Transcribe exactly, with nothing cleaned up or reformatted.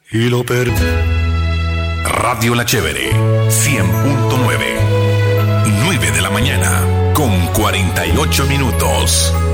y lo perdí. Radio La Chévere, cien punto nueve. nueve de la mañana, con cuarenta y ocho minutos.